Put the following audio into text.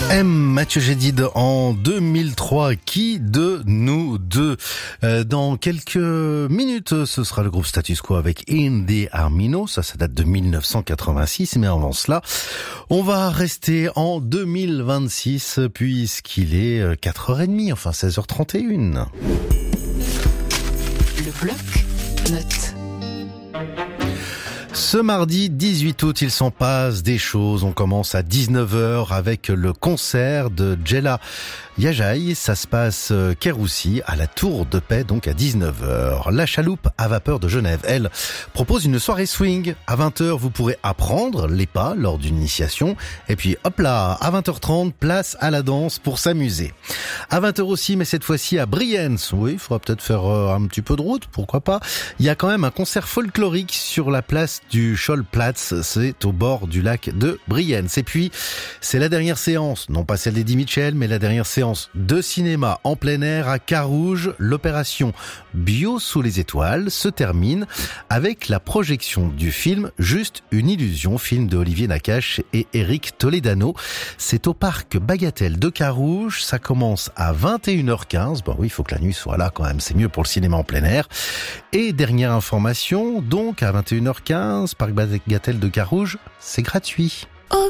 Mathieu Chédid en 2003, qui de nous deux? Dans quelques minutes, ce sera le groupe Status Quo avec Indy Armino, ça date de 1986, mais avant cela, on va rester en 2026 puisqu'il est 4h30, enfin 16h31. Le bloc-notes. Ce mardi 18 août, il s'en passe des choses. On commence à 19h avec le concert de Djella Yajai. Ça se passe quai Roussy à la Tour de Paix, donc à 19h. La Chaloupe à vapeur de Genève, elle, propose une soirée swing. À 20h, vous pourrez apprendre les pas lors d'une initiation. Et puis hop là, à 20h30, place à la danse pour s'amuser. À 20h aussi, mais cette fois-ci à Brienz. Oui, il faudra peut-être faire un petit peu de route, pourquoi pas. Il y a quand même un concert folklorique sur la place du Schollplatz, c'est au bord du lac de Brienz. Et puis, c'est la dernière séance, non pas celle d'Eddie Mitchell, mais la dernière séance de cinéma en plein air à Carouge. L'opération Bio sous les étoiles se termine avec la projection du film Juste une illusion, film de Olivier Nakache et Eric Toledano. C'est au parc Bagatelle de Carouge, ça commence à 21h15. Bon oui, il faut que la nuit soit là quand même, c'est mieux pour le cinéma en plein air. Et dernière information, donc à 21h15, parc Bagatelle de Carouge, c'est gratuit.